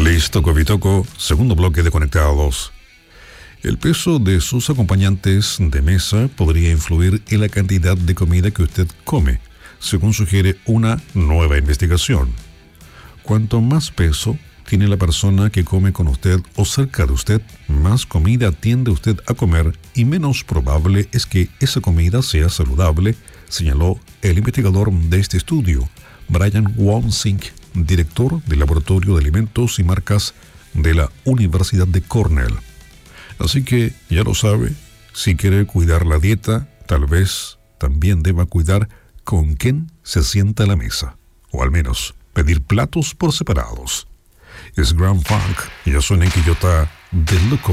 Listo, Covitoco, segundo bloque de Conectados. El peso de sus acompañantes de mesa podría influir en la cantidad de comida que usted come, según sugiere una nueva investigación. Cuanto más peso tiene la persona que come con usted o cerca de usted, más comida tiende usted a comer y menos probable es que esa comida sea saludable, señaló el investigador de este estudio, Brian Wonsink, director del Laboratorio de Alimentos y Marcas de la Universidad de Cornell. Así que, ya lo sabe, si quiere cuidar la dieta, tal vez también deba cuidar con quién se sienta a la mesa, o al menos pedir platos por separados. Es Grand Funk y ya suena en Quillota de Loco.